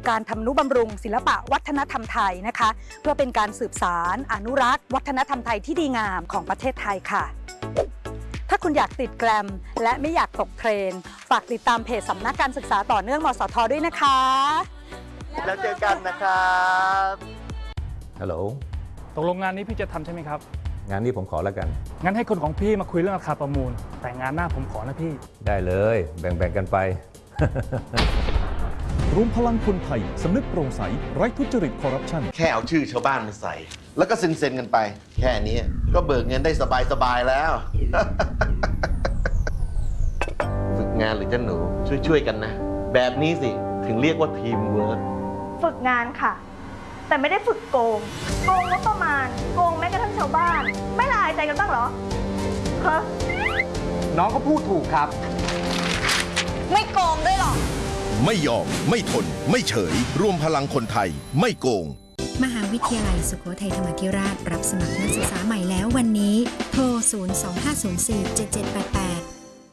การทำนุบำรุงศิลปะวัฒนธรรมไทยนะคะเพื่อเป็นการสืบสานอนุรักษ์วัฒนธรรมไทยที่ดีงามของประเทศไทยค่ะถ้าคุณอยากติดแกรมและไม่อยากตกเทรนด์ฝากติดตามเพจสำนักการศึกษาต่อเนื่องมสทด้วยนะคะแล้วเจอกันนะครับฮัลโหลตกลงงานนี้พี่จะทำใช่ไหมครับงานนี้ผมขอแล้วกันงั้นให้คนของพี่มาคุยเรื่องราคาประมูลแต่งานหน้าผมขอนะพี่ได้เลยแบ่งกันไปรวมพลังคนไทยสำนึกโปร่งใสไร้ทุจริตคอร์รัปชันแค่เอาชื่อชาวบ้านมาใส่แล้วก็เซ็นกันไป แค่นี้ก็เบิกเงินได้สบายแล้ว ฝึกงานหรือเจ้าหนูช่วยกันนะแบบนี้สิถึงเรียกว่าทีมเวิร์คฝึกงานค่ะแต่ไม่ได้ฝึกโกงงบประมาณโกงแม้กระทั่งชาวบ้านไม่ละอายใจกันบ้างเหรอฮะน้องก็พูดถูกครับไม่โกงด้วยหรอไม่ยอมไม่ทนไม่เฉยรวมพลังคนไทยไม่โกงมหาวิทยาลัยสุโขทัยธรรมาธิราชรับสมัครนักศึกษาใหม่แล้ววันนี้โทร 025047788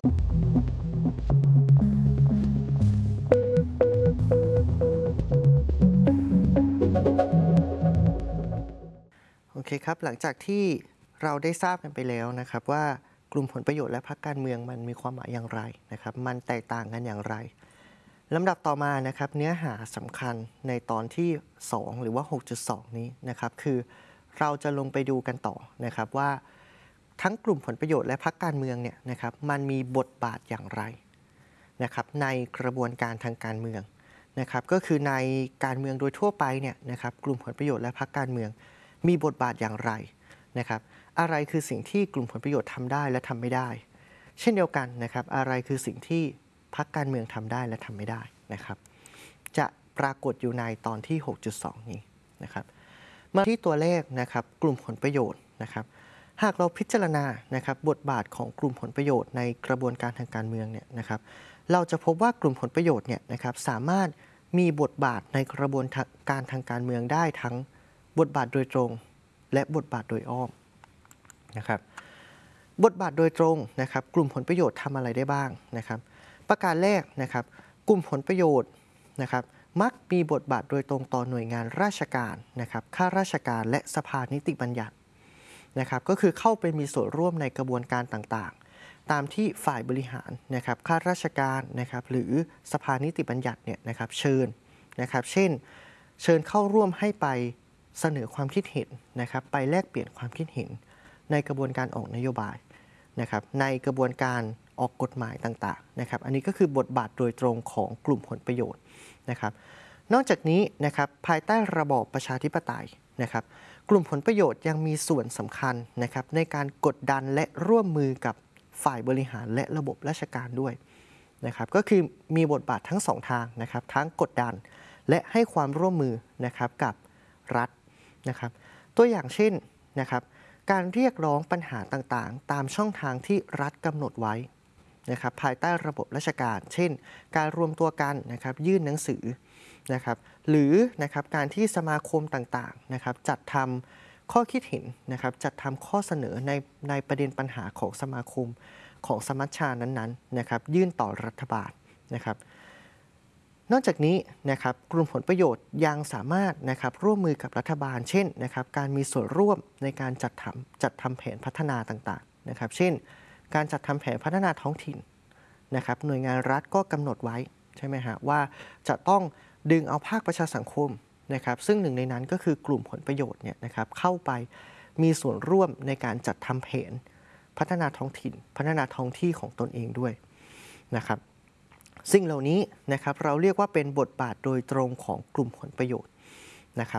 โอเคครับหลังจากที่เราได้ทราบกันไปแล้วนะครับว่ากลุ่มผลประโยชน์และพรรคการเมืองมันมีความหมายอย่างไรนะครับมันแตกต่างกันอย่างไรลำดับต่อมานะครับเนื้อหาสำคัญในตอนที่2หรือว่า 6.2 นี้นะครับคือเราจะลงไปดูกันต่อนะครับว่าทั้งกลุ่มผลประโยชน์และพรรคการเมืองเนี่ยนะครับมันมีบทบาทอย่างไรนะครับในกระบวนการทางการเมืองนะครับก็คือในการเมืองโดยทั่วไปเนี่ยนะครับกลุ่มผลประโยชน์และพรรคการเมืองมีบทบาทอย่างไรนะครับอะไรคือสิ่งที่กลุ่มผลประโยชน์ทำได้และทำไม่ได้เช่นเดียวกันนะครับอะไรคือสิ่งที่พรรคการเมืองทำได้และทำไม่ได้นะครับจะปรากฏอยู่ในตอนที่ 6.2 นี้นะครับมาที่ตัวเลขนะครับกลุ่มผลประโยชน์นะครับหากเราพิจารณานะครับบทบาทของกลุ่มผลประโยชน์ในกระบวนการทางการเมืองเนี่ยนะครับเราจะพบว่ากลุ่มผลประโยชน์เนี่ยนะครับสามารถมีบทบาทในกระบวนการทางการเมืองได้ทั้งบทบาทโดยตรงและบทบาทโดยอ้อมนะครับบทบาทโดยตรงนะครับกลุ่มผลประโยชน์ทำอะไรได้บ้างนะครับประการแรกนะครับกลุ่มผลประโยชน์นะครับมักมีบทบาทโดยตรงต่อหน่วยงานราชการนะครับข้าราชการและสภานิติบัญญัตินะครับก็คือเข้าไปมีส่วนร่วมในกระบวนการต่างๆตามที่ฝ่ายบริหารนะครับข้าราชการนะครับหรือสภานิติบัญญัติเนี่ยนะครับเชิญนะครับเช่นเชิญเข้าร่วมให้ไปเสนอความคิดเห็นนะครับไปแลกเปลี่ยนความคิดเห็นในกระบวนการออกนโยบายนะครับในกระบวนการออกกฎหมายต่างๆนะครับอันนี้ก็คือบทบาทโดยตรงของกลุ่มผลประโยชน์นะครับนอกจากนี้นะครับภายใต้ระบอบประชาธิปไตยนะครับกลุ่มผลประโยชน์ยังมีส่วนสำคัญนะครับในการกดดันและร่วมมือกับฝ่ายบริหารและระบบราชการด้วยนะครับก็คือมีบทบาททั้งสองทางนะครับทั้งกดดันและให้ความร่วมมือนะครับกับรัฐนะครับตัวอย่างเช่นนะครับการเรียกร้องปัญหาต่างๆตามช่องทางที่รัฐกำหนดไว้นะครับภายใต้ระบบราชการเช่นการรวมตัวกันนะครับยื่นหนังสือนะครับหรือนะครับการที่สมาคมต่างๆนะครับจัดทำข้อคิดเห็นนะครับจัดทำข้อเสนอในประเด็นปัญหาของสมาคมของสมัชชานั้นๆนะครับยื่นต่อรัฐบาลนะครับนอกจากนี้นะครับกลุ่มผลประโยชน์ยังสามารถนะครับร่วมมือกับรัฐบาลเช่นนะครับการมีส่วนร่วมในการจัดทำแผนพัฒนาต่างๆนะครับเช่นการจัดทำแผนพัฒนาท้องถิ่นนะครับหน่วยงานรัฐก็กำหนดไว้ใช่ไหมฮะว่าจะต้องดึงเอาภาคประชาสังคมนะครับซึ่งหนึ่งในนั้นก็คือกลุ่มผลประโยชน์เนี่ยนะครับเข้าไปมีส่วนร่วมในการจัดทำแผนพัฒนาท้องถิ่นพัฒนาท้องที่ของตนเองด้วยนะครับสิ่งเหล่านี้นะครับเราเรียกว่าเป็นบทบาทโดยตรงของกลุ่มผลประโยชน์นะครับ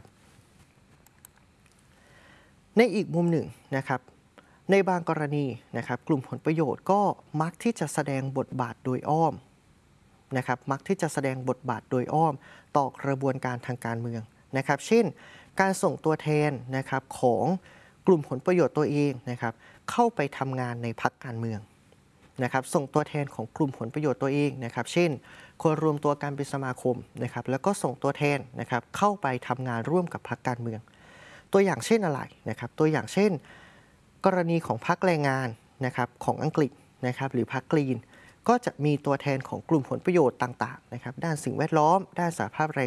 ในอีกมุมหนึ่งนะครับในบางกรณีนะครับกลุ่มผลประโยชน์ก็มักที่จะแสดงบทบาทโดยอ้อมนะครับมักที่จะแสดงบทบาทโดยอ้อมต่อกระบวนการทางการเมืองนะครับเช่นการส่งตัวแทนนะครับของกลุ่มผลประโยชน์ตัวเองนะครับเข้าไปทำงานในพรรคการเมืองนะครับส่งตัวแทนของกลุ่มผลประโยชน์ตัวเองนะครับเช่นคนรวมตัวกันเป็นสมาคมนะครับแล้วก็ส่งตัวแทนนะครับเข้าไปทำงานร่วมกับพรรคการเมืองตัวอย่างเช่นอะไรนะครับตัวอย่างเช่นกรณีของพรรคแรงงานนะครับของอังกฤษนะครับหรือพรรคกรีนก็จะมีตัวแทนของกลุ่มผลประโยชน์ต่างๆนะครับด้านสิ่งแวดล้อมด้านสหภาพแรง